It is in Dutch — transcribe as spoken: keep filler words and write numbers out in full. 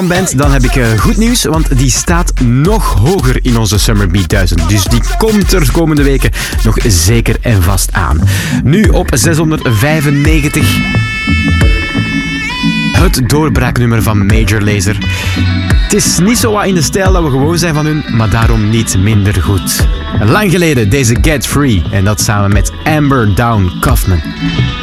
bent, dan heb ik uh, goed nieuws, want die staat nog hoger in onze Summer Beat duizend. Dus die komt er komende weken nog zeker en vast aan. Nu op zeshonderdvijfennegentig. Het doorbraaknummer van Major Lazer. Het is niet zo wat in de stijl dat we gewoon zijn van hun, maar daarom niet minder goed. Lang geleden deze Get Free en dat samen met Amber Down Kaufman.